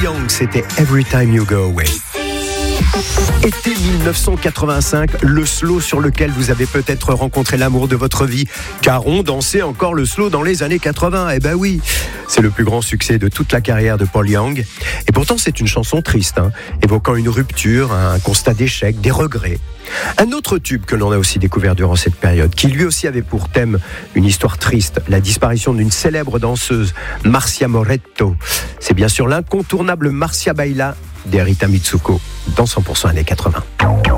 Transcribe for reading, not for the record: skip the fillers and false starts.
Young, c'était Every Time You Go Away. Été 1985, le slow sur lequel vous avez peut-être rencontré l'amour de votre vie, car on dansait encore le slow dans les années 80. Eh ben oui, c'est le plus grand succès de toute la carrière de Paul Young. Et pourtant, c'est une chanson triste, évoquant une rupture, un constat d'échec, des regrets. Un autre tube que l'on a aussi découvert durant cette période, qui lui aussi avait pour thème une histoire triste, la disparition d'une célèbre danseuse, Marcia Moretto. C'est bien sûr l'incontournable Marcia Baila d'Erita Mitsuko dans 100% années 80.